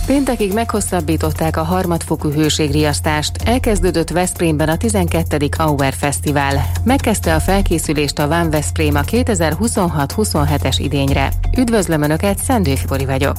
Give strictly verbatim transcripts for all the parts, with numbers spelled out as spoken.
Péntekig meghosszabbították a harmadfokú hőségriasztást, elkezdődött Veszprémben a tizenkettedik Auer Fesztivál. Megkezdte a felkészülést a Van Veszprém a kétezer-huszonhat huszonhetes idényre. Üdvözlöm Önöket, Szendő Fibori vagyok.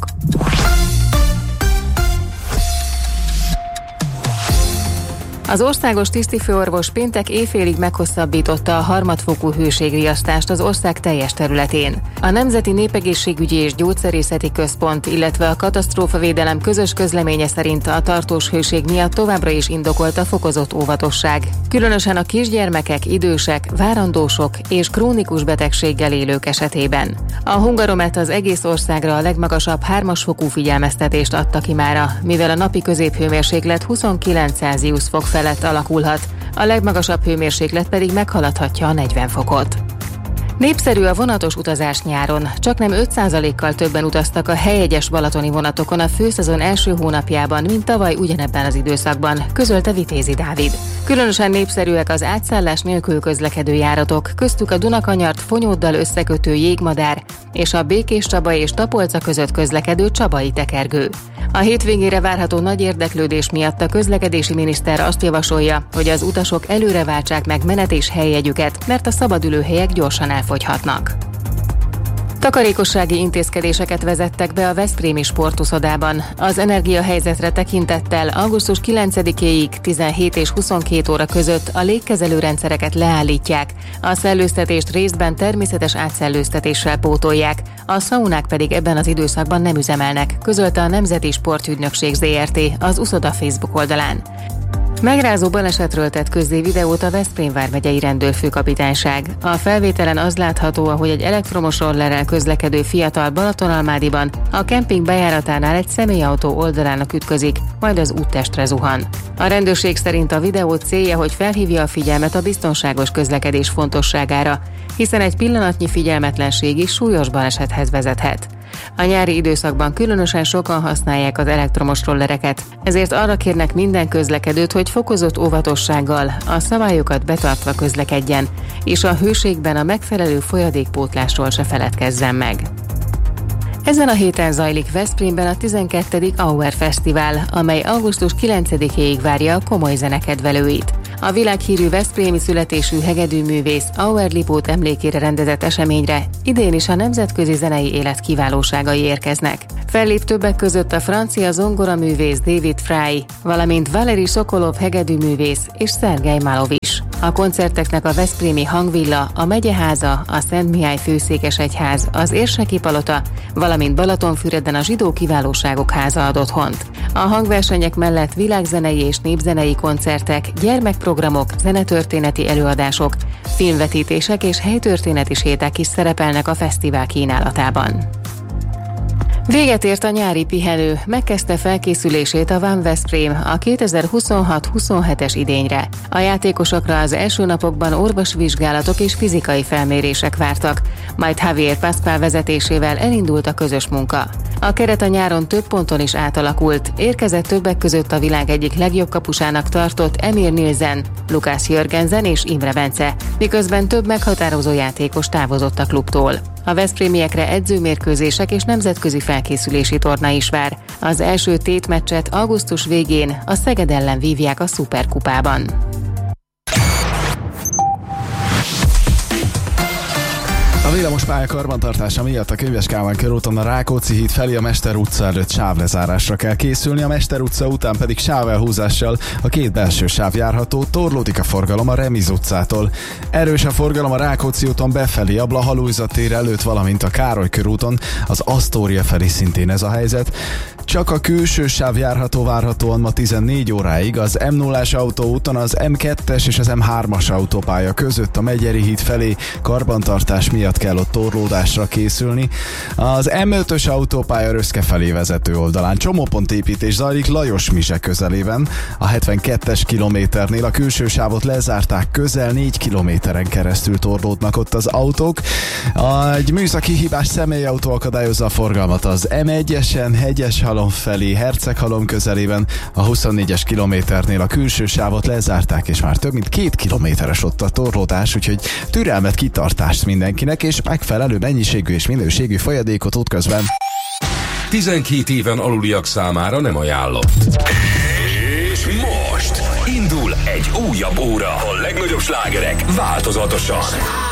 Az országos tisztifőorvos péntek éjfélig meghosszabbította a harmadfokú hőségriasztást az ország teljes területén. A Nemzeti Népegészségügyi és Gyógyszerészeti Központ, illetve a Katasztrófavédelem közös közleménye szerint a tartós hőség miatt továbbra is indokolt a fokozott óvatosság. Különösen a kisgyermekek, idősek, várandósok és krónikus betegséggel élők esetében. A Hungaromet az egész országra a legmagasabb hármasfokú figyelmeztetést adta ki mára, mivel a napi középhőmérséklet huszonkilenc Celsius fok felett alakulhat, a legmagasabb hőmérséklet pedig meghaladhatja a negyven fokot. Népszerű a vonatos utazás nyáron, csaknem öt százalékkal többen utaztak a helyegyes balatoni vonatokon a főszezon első hónapjában, mint tavaly ugyanebben az időszakban, közölte Vitézi Dávid. Különösen népszerűek az átszállás nélkül közlekedő járatok, köztük a Dunakanyart Fonyóddal összekötő jégmadár és a Békéscsaba és Tapolca között közlekedő csabai tekergő. A hétvégére várható nagy érdeklődés miatt a közlekedési miniszter azt javasolja, hogy az utasok előre váltsák meg menet- és helyjegyüket, mert a szabadülőhelyek gyorsan elfogyhatnak. Takarékossági intézkedéseket vezettek be a veszprémi sportuszodában. Az energiahelyzetre tekintettel augusztus kilencedikéig tizenhét és huszonkét óra között a légkezelő rendszereket leállítják, a szellőztetést részben természetes átszellőztetéssel pótolják, a szaunák pedig ebben az időszakban nem üzemelnek, közölte a Nemzeti Sportügynökség zé er té az uszoda Facebook oldalán. Megrázó balesetről tett közzé videót a Veszprém vármegyei rendőrfőkapitányság. A felvételen az látható, ahogy egy elektromos rollerrel közlekedő fiatal Balatonalmádiban a kemping bejáratánál egy személyautó oldalának ütközik, majd az úttestre zuhan. A rendőrség szerint a videó célja, hogy felhívja a figyelmet a biztonságos közlekedés fontosságára, hiszen egy pillanatnyi figyelmetlenség is súlyos balesethez vezethet. A nyári időszakban különösen sokan használják az elektromos rollereket, ezért arra kérnek minden közlekedőt, hogy fokozott óvatossággal, a szabályokat betartva közlekedjen, és a hőségben a megfelelő folyadékpótlásról se feledkezzen meg. Ezen a héten zajlik Veszprémben a tizenkettedik Auer Fesztivál, amely augusztus kilencedikéig várja a komoly zenekedvelőit. A világhírű veszprémi születésű hegedűművész Auer Lipót emlékére rendezett eseményre idén is a nemzetközi zenei élet kiválóságai érkeznek. Fellép többek között a francia zongoraművész David Fry, valamint Valeri Sokolov hegedűművész és Szergej Malov is. A koncerteknek a Veszprémi Hangvilla, a Megyeháza, a Szent Mihály Főszékesegyház, az Érseki Palota, valamint Balatonfüreden a Zsidó Kiválóságok Háza ad otthont. A hangversenyek mellett világzenei és népzenei koncertek, gyermekprogramok, zenetörténeti előadások, filmvetítések és helytörténeti séták is szerepelnek a fesztivál kínálatában. Véget ért a nyári pihenő, megkezdte felkészülését a Van Veszprém a kétezer-huszonhat huszonhetes idényre. A játékosokra az első napokban orvosvizsgálatok és fizikai felmérések vártak, majd Javier Pascual vezetésével elindult a közös munka. A keret a nyáron több ponton is átalakult, érkezett többek között a világ egyik legjobb kapusának tartott Emir Nielsen, Lukács Jörgensen és Imre Bence, miközben több meghatározó játékos távozott a klubtól. A veszprémiekre edzőmérkőzések és nemzetközi felkészülési torna is vár. Az első tétmeccset augusztus végén a Szeged ellen vívják a Szuperkupában. A villamospálya karbantartása miatt a Könyves Kálmán körúton a Rákóczi híd felé a Mester utca előtt sávlezárásra kell készülni, a Mester utca után pedig sávelhúzással a két belső sáv járható, torlódik a forgalom a Remiz utcától. Erős a forgalom a Rákóczi úton befelé, a Blaha-Lujza tér előtt, valamint a Károly körúton, az Asztória felé szintén ez a helyzet. Csak a külső sáv járható várhatóan ma tizennégy óráig, az em nullás autóúton az em kettes és az em hármas autópálya között a Megyeri híd felé karbantartás miatt kell ott torlódásra készülni. Az em ötös autópálya Röszke felé vezető oldalán csomópontépítés zajlik Lajos-Mizse közelében. A hetvenkettes kilométernél a külső sávot lezárták, közel négy kilométeren keresztül torlódnak ott az autók. Egy műszaki hibás személyautó akadályozza a forgalmat az em egyesen Hegyeshalom felé Herceghalom közelében. A huszonnégyes kilométernél a külső sávot lezárták, és már több mint két kilométeres ott a torlódás, úgyhogy türelmet, kitartást mindenkinek, és megfelelő mennyiségű és minőségű folyadékot útközben. tizenkét éven aluliak számára nem ajánlott. És most indul egy újabb óra. A legnagyobb slágerek változatosan.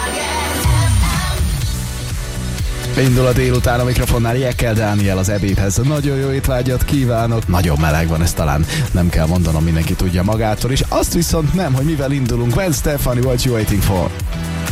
Indul a délután, a mikrofonnál Jekkel Dániel az ebédhez. Nagyon jó étvágyat kívánok. Nagyon meleg van, ezt talán nem kell mondanom, mindenki tudja magától. És azt viszont nem, hogy mivel indulunk. Gwen Stefani, what you waiting for?